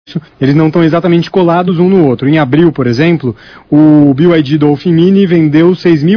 Eles não estão exatamente colados um no outro. Em abril, por exemplo, o BYD Dolphin Mini vendeu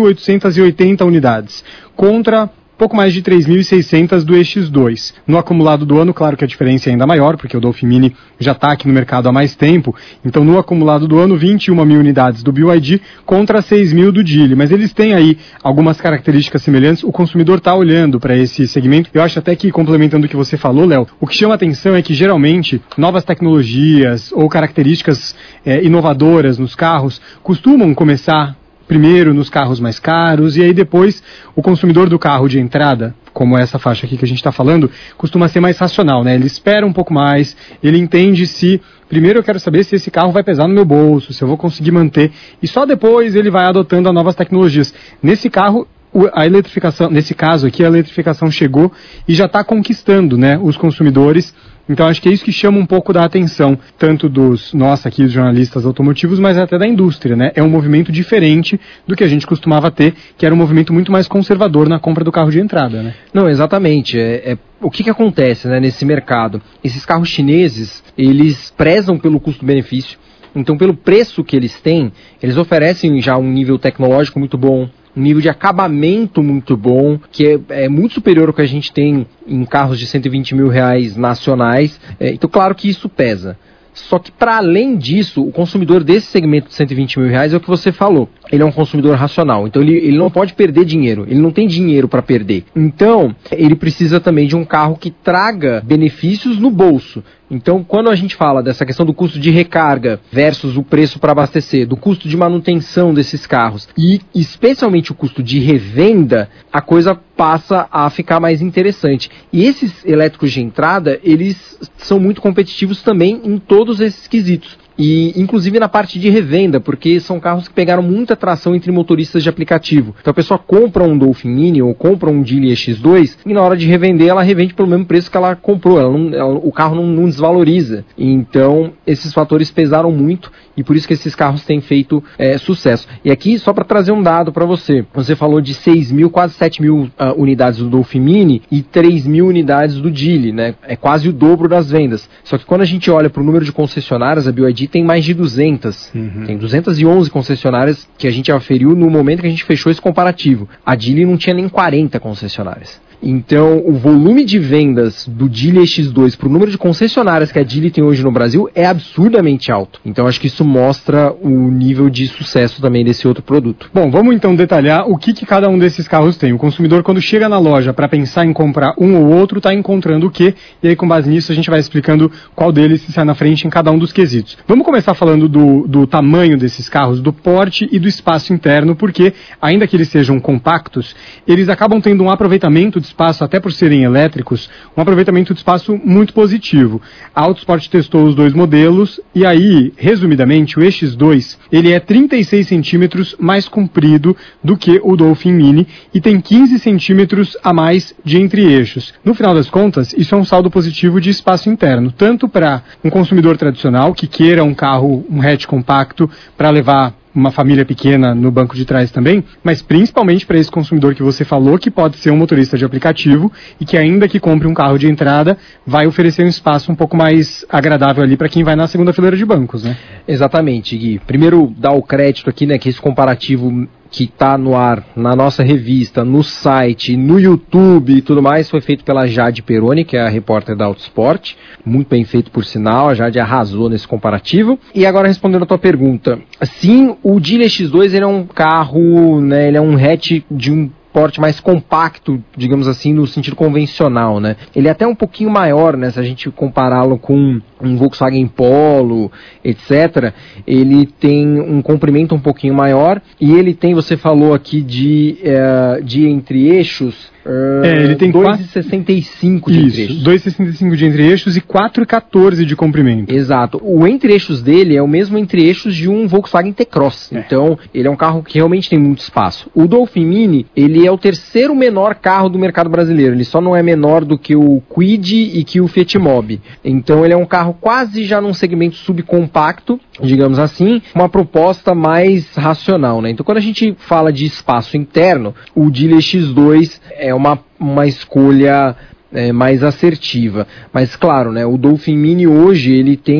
6.880 unidades, contra pouco mais de 3.600 do EX2. No acumulado do ano, claro que a diferença é ainda maior, porque o Dolphin Mini já está aqui no mercado há mais tempo. Então, no acumulado do ano, 21 mil unidades do BYD contra 6.000 do Geely. Mas eles têm aí algumas características semelhantes. O consumidor está olhando para esse segmento. Eu acho até que, complementando o que você falou, Léo, o que chama atenção é que, geralmente, novas tecnologias ou características inovadoras nos carros costumam começar primeiro nos carros mais caros, e aí depois o consumidor do carro de entrada, como essa faixa aqui que a gente está falando, costuma ser mais racional, né? Ele espera um pouco mais, ele entende se, primeiro eu quero saber se esse carro vai pesar no meu bolso, se eu vou conseguir manter, e só depois ele vai adotando as novas tecnologias. Nesse carro, a eletrificação, nesse caso aqui, a eletrificação chegou e já está conquistando, né, os consumidores. Então acho que é isso que chama um pouco da atenção, tanto dos nós aqui, os jornalistas automotivos, mas até da indústria, né? É um movimento diferente do que a gente costumava ter, que era um movimento muito mais conservador na compra do carro de entrada, né? Não, exatamente. O que acontece, né, nesse mercado? Esses carros chineses, eles prezam pelo custo-benefício. Então, pelo preço que eles têm, eles oferecem já um nível tecnológico muito bom, um nível de acabamento muito bom, que é muito superior ao que a gente tem em carros de 120 mil reais nacionais. Então, claro que isso pesa. Só que, para além disso, o consumidor desse segmento de 120 mil reais é o que você falou. Ele é um consumidor racional, então ele não pode perder dinheiro, ele não tem dinheiro para perder. Então, ele precisa também de um carro que traga benefícios no bolso. Então, quando a gente fala dessa questão do custo de recarga versus o preço para abastecer, do custo de manutenção desses carros e especialmente o custo de revenda, a coisa passa a ficar mais interessante. E esses elétricos de entrada, eles são muito competitivos também em todos esses quesitos. E inclusive na parte de revenda, porque são carros que pegaram muita tração entre motoristas de aplicativo. Então a pessoa compra um Dolphin Mini ou compra um Geely EX2 e na hora de revender ela revende pelo mesmo preço que ela comprou. O carro não desvaloriza. Então esses fatores pesaram muito e por isso que esses carros têm feito sucesso. E aqui só para trazer um dado para você. Você falou de 6 mil, quase 7 mil unidades do Dolphin Mini e 3 mil unidades do Geely, né? É quase o dobro das vendas. Só que quando a gente olha para o número de concessionárias, a BYD tem mais de 200. Tem 211 concessionárias que a gente aferiu no momento que a gente fechou esse comparativo. A Geely não tinha nem 40 concessionárias. Então, o volume de vendas do Geely EX2 para o número de concessionárias que a Geely tem hoje no Brasil é absurdamente alto. Então, acho que isso mostra o nível de sucesso também desse outro produto. Bom, vamos então detalhar o que cada um desses carros tem. O consumidor, quando chega na loja para pensar em comprar um ou outro, está encontrando o quê? E aí, com base nisso, a gente vai explicando qual deles se sai na frente em cada um dos quesitos. Vamos começar falando do tamanho desses carros, do porte e do espaço interno, porque, ainda que eles sejam compactos, eles acabam tendo um aproveitamento de espaço, até por serem elétricos, um aproveitamento de espaço muito positivo. A Autosport testou os dois modelos e aí, resumidamente, o EX2, ele é 36 centímetros mais comprido do que o Dolphin Mini e tem 15 centímetros a mais de entre-eixos. No final das contas, isso é um saldo positivo de espaço interno, tanto para um consumidor tradicional que queira um carro, um hatch compacto para levar uma família pequena no banco de trás também, mas principalmente para esse consumidor que você falou, que pode ser um motorista de aplicativo e que ainda que compre um carro de entrada, vai oferecer um espaço um pouco mais agradável ali para quem vai na segunda fileira de bancos, né? Exatamente, Gui. Primeiro, dar o crédito aqui, né, que esse comparativo que está no ar, na nossa revista, no site, no YouTube e tudo mais, foi feito pela Jade Peroni, que é a repórter da Autosport. Muito bem feito, por sinal. A Jade arrasou nesse comparativo. E agora, respondendo a tua pergunta. Sim, o Geely EX2 ele é um carro, né, ele é um hatch de um porte mais compacto, digamos assim, no sentido convencional, né? Ele é até um pouquinho maior, né? Se a gente compará-lo com um Volkswagen Polo, etc., ele tem um comprimento um pouquinho maior e ele tem, você falou aqui de entre-eixos, ele tem 2,65 de entre-eixos. 2,65 de entre-eixos e 4,14 de comprimento. Exato. O entre-eixos dele é o mesmo entre-eixos de um Volkswagen T-Cross. Então, ele é um carro que realmente tem muito espaço. O Dolphin Mini, ele é o terceiro menor carro do mercado brasileiro. Ele só não é menor do que o Kwid e que o Fiat Mobi. Então, ele é um carro quase já num segmento subcompacto, digamos assim, uma proposta mais racional, né? Então, quando a gente fala de espaço interno, o Geely EX2 é uma escolha mais assertiva. Mas, claro, né, o Dolphin Mini hoje, ele tem